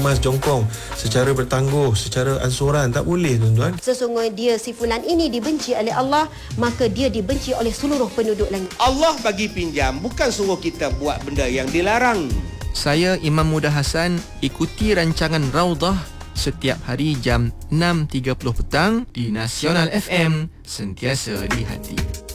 kemas jongkong secara bertangguh, secara ansuran. Tak boleh, tuan-tuan. Sesungguhnya dia si fulan ini dibenci oleh Allah, maka dia dibenci oleh seluruh penduduk langit. Allah bagi pinjam, bukan suruh kita buat benda yang dilarang. Saya Imam Muda Hassan, ikuti rancangan Raudhah setiap hari jam 6.30 petang di Nasional FM, sentiasa di hati.